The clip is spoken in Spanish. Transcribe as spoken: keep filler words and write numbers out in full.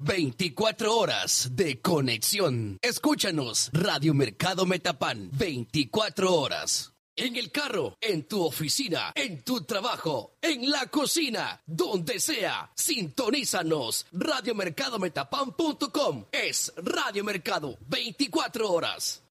veinticuatro horas de conexión. Escúchanos, Radio Mercado Metapán, veinticuatro horas. En el carro, en tu oficina, en tu trabajo, en la cocina, donde sea. Sintonízanos. radio mercado metapán punto com. Es Radio Mercado, veinticuatro horas.